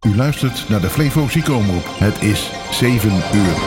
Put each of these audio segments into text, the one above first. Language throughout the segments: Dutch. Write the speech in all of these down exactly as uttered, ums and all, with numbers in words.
U luistert naar de Flevo Ziekenomroep. Het is zeven uur.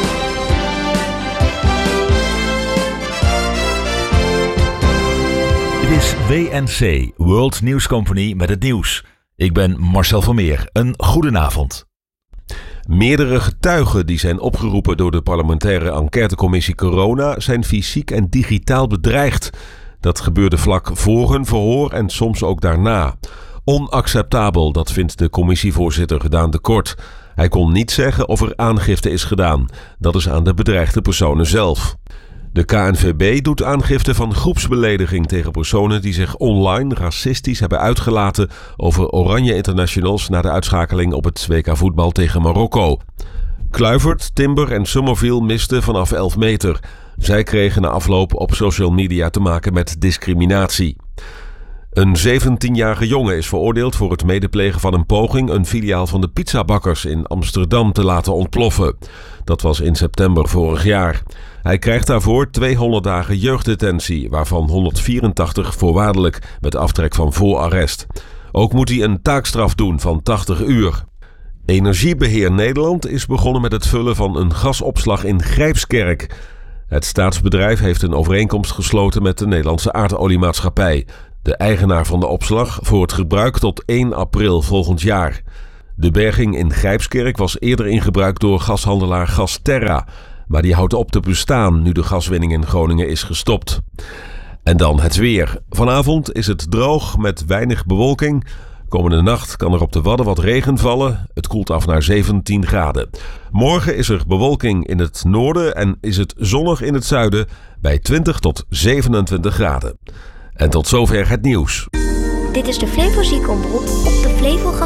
Dit is W N C, World News Company, met het nieuws. Ik ben Marcel Vermeer. Een goedenavond. Meerdere getuigen die zijn opgeroepen door de parlementaire enquêtecommissie Corona zijn fysiek en digitaal bedreigd. Dat gebeurde vlak voor hun verhoor en soms ook daarna. Onacceptabel, dat vindt de commissievoorzitter Daan de Kort. Hij kon niet zeggen of er aangifte is gedaan. Dat is aan de bedreigde personen zelf. De K N V B doet aangifte van groepsbelediging tegen personen die zich online racistisch hebben uitgelaten over Oranje Internationals na de uitschakeling op het W K voetbal tegen Marokko. Kluivert, Timber en Summerville misten vanaf elf meter. Zij kregen na afloop op social media te maken met discriminatie. Een zeventienjarige jongen is veroordeeld voor het medeplegen van een poging een filiaal van de pizzabakkers in Amsterdam te laten ontploffen. Dat was in september vorig jaar. Hij krijgt daarvoor tweehonderd dagen jeugddetentie, waarvan honderdvierentachtig voorwaardelijk met aftrek van voorarrest. Ook moet hij een taakstraf doen van tachtig uur. Energiebeheer Nederland is begonnen met het vullen van een gasopslag in Grijpskerk. Het staatsbedrijf heeft een overeenkomst gesloten met de Nederlandse aardoliemaatschappij, de eigenaar van de opslag, voor het gebruik tot één april volgend jaar. De berging in Grijpskerk was eerder in gebruik door gashandelaar Gasterra, maar die houdt op te bestaan nu de gaswinning in Groningen is gestopt. En dan het weer. Vanavond is het droog met weinig bewolking. Komende nacht kan er op de Wadden wat regen vallen. Het koelt af naar zeventien graden. Morgen is er bewolking in het noorden en is het zonnig in het zuiden bij twintig tot zevenentwintig graden. En tot zover het nieuws. Dit is de Flevo Ziekenomroep op de Flevo